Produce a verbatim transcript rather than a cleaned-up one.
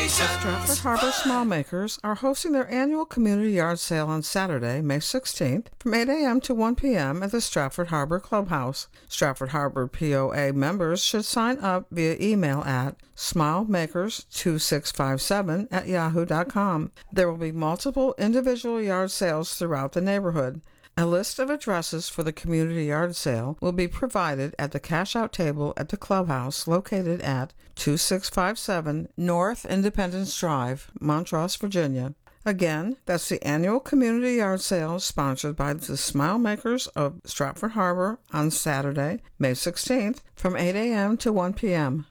station. Stratford Harbor Small Makers are hosting their annual community yard sale on Saturday, May sixteenth, from eight a.m. to one p.m. at the Stratford Harbor Clubhouse. Stratford Harbor P O A members should sign up via email at smilemakers two six five seven at yahoo dot com. There will be multiple individual yard sales throughout the neighborhood. A list of addresses for the community yard sale will be provided at the cash-out table at the clubhouse located at two six five seven North Independence Drive, Montrose, Virginia. Again, that's the annual community yard sale sponsored by the Smile Makers of Stratford Harbor on Saturday, May sixteenth, from eight a.m. to one p.m.